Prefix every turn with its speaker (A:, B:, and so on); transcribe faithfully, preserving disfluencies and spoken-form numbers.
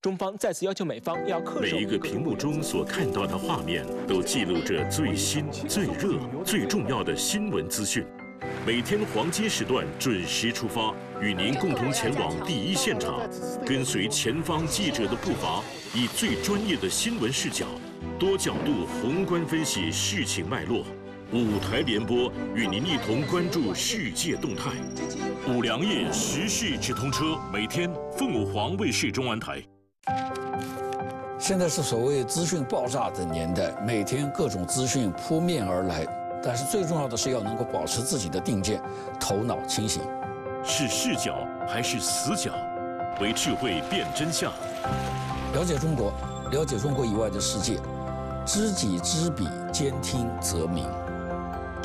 A: 中方再次要求美方要恪守。
B: 每一个屏幕中所看到的画面，都记录着最新、最热、最重要的新闻资讯。每天黄金时段准时出发，与您共同前往第一现场，跟随前方记者的步伐，以最专业的新闻视角，多角度宏观分析事情脉络。五台联播与您一同关注世界动态。五粮液时事直通车，每天凤舞黄卫视中文台。
C: 现在是所谓资讯爆炸的年代，每天各种资讯扑面而来，但是最重要的是要能够保持自己的定见，头脑清醒。
B: 是视角还是死角？为智慧辨真相。
C: 了解中国，了解中国以外的世界，知己知彼，兼听则明。